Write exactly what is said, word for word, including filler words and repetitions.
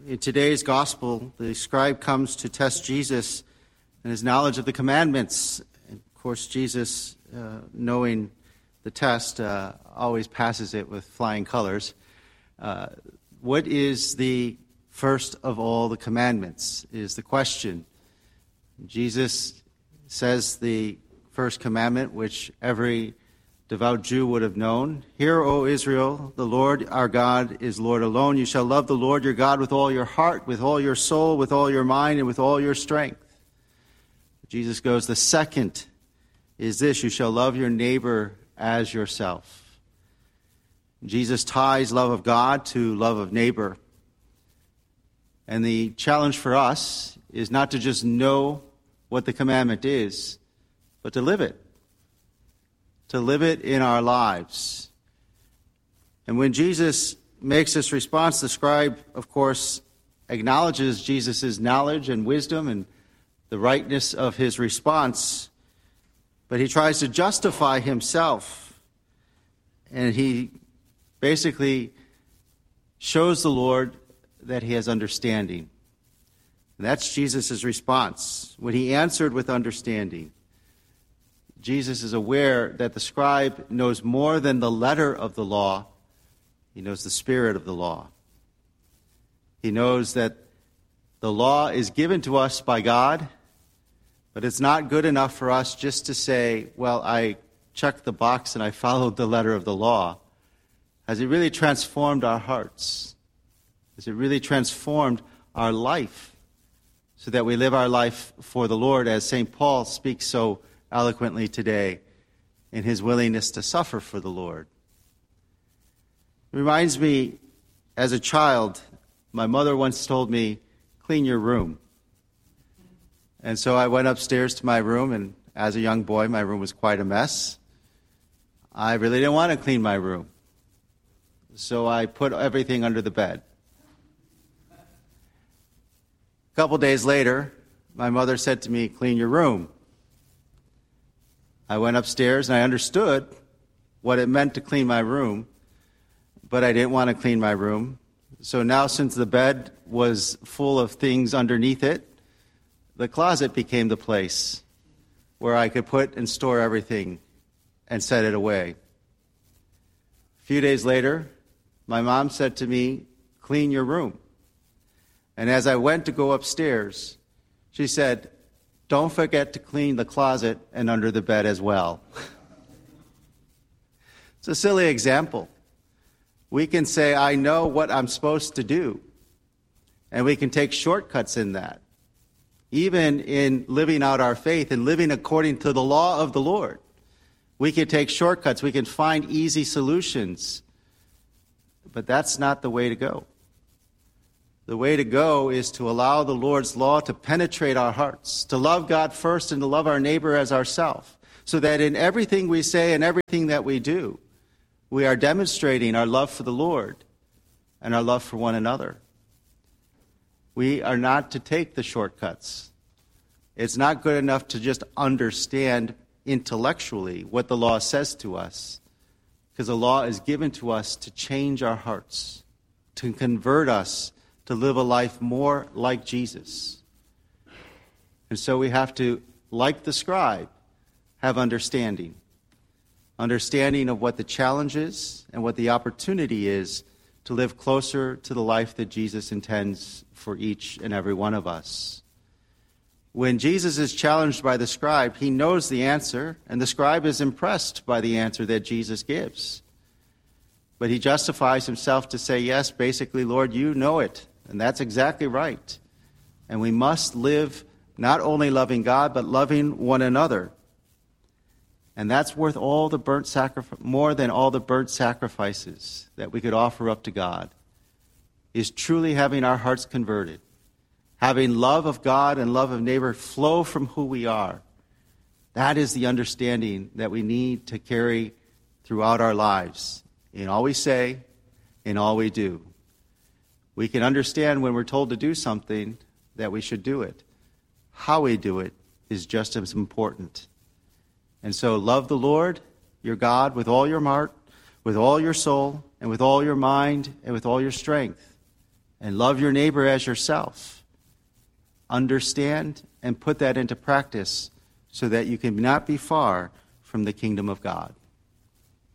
In today's gospel, the scribe comes to test Jesus and his knowledge of the commandments. And of course, Jesus, uh, knowing the test, uh, always passes it with flying colors. Uh, what is the first of all the commandments is the question. Jesus says the first commandment, which every devout Jew would have known. Hear, O Israel, the Lord our God is Lord alone. You shall love the Lord your God with all your heart, with all your soul, with all your mind, and with all your strength. Jesus goes, the second is this, you shall love your neighbor as yourself. Jesus ties love of God to love of neighbor. And the challenge for us is not to just know what the commandment is, but to live it. To live it in our lives. And when Jesus makes this response, the scribe, of course, acknowledges Jesus' knowledge and wisdom and the rightness of his response, but he tries to justify himself. And he basically shows the Lord that he has understanding. And that's Jesus' response. When he answered with understanding, Jesus is aware that the scribe knows more than the letter of the law. He knows the spirit of the law. He knows that the law is given to us by God, but it's not good enough for us just to say, well, I checked the box and I followed the letter of the law. Has it really transformed our hearts? Has it really transformed our life so that we live our life for the Lord, as Saint Paul speaks so eloquently today in his willingness to suffer for the Lord? It reminds me, as a child, my mother once told me, clean your room. And so I went upstairs to my room, and as a young boy, my room was quite a mess. I really didn't want to clean my room. So I put everything under the bed. A couple days later, my mother said to me, clean your room. I went upstairs and I understood what it meant to clean my room, but I didn't want to clean my room. So now, since the bed was full of things underneath it, the closet became the place where I could put and store everything and set it away. A few days later, my mom said to me, clean your room. And as I went to go upstairs, she said, don't forget to clean the closet and under the bed as well. It's a silly example. We can say, I know what I'm supposed to do. And we can take shortcuts in that. Even in living out our faith and living according to the law of the Lord. We can take shortcuts. We can find easy solutions. But that's not the way to go. The way to go is to allow the Lord's law to penetrate our hearts, to love God first and to love our neighbor as ourselves, so that in everything we say and everything that we do, we are demonstrating our love for the Lord and our love for one another. We are not to take the shortcuts. It's not good enough to just understand intellectually what the law says to us, because the law is given to us to change our hearts, to convert us, to live a life more like Jesus. And so we have to, like the scribe, have understanding. Understanding of what the challenge is and what the opportunity is to live closer to the life that Jesus intends for each and every one of us. When Jesus is challenged by the scribe, he knows the answer, and the scribe is impressed by the answer that Jesus gives. But he justifies himself to say, yes, basically, Lord, you know it. And that's exactly right. And we must live not only loving God, but loving one another. And that's worth all the burnt sacrifice, more than all the burnt sacrifices that we could offer up to God, is truly having our hearts converted, having love of God and love of neighbor flow from who we are. That is the understanding that we need to carry throughout our lives, in all we say, in all we do. We can understand when we're told to do something that we should do it. How we do it is just as important. And so love the Lord, your God, with all your heart, with all your soul, and with all your mind, and with all your strength. and love your neighbor as yourself. Understand and put that into practice so that you can not be far from the kingdom of God.